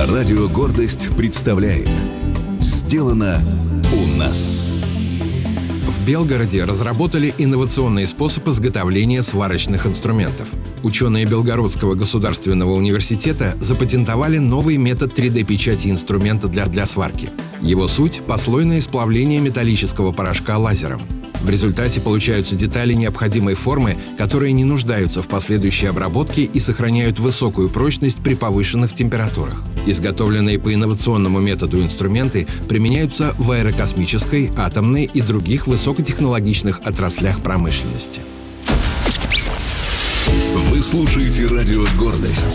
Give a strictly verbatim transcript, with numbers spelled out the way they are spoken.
Радио «Гордость» представляет «Сделано у нас». В Белгороде разработали инновационный способ изготовления сварочных инструментов. Ученые Белгородского государственного университета запатентовали новый метод три дэ-печати инструмента для, для сварки. Его суть – послойное сплавление металлического порошка лазером. В результате получаются детали необходимой формы, которые не нуждаются в последующей обработке и сохраняют высокую прочность при повышенных температурах. Изготовленные по инновационному методу инструменты применяются в аэрокосмической, атомной и других высокотехнологичных отраслях промышленности. Вы слушаете радио «Гордость».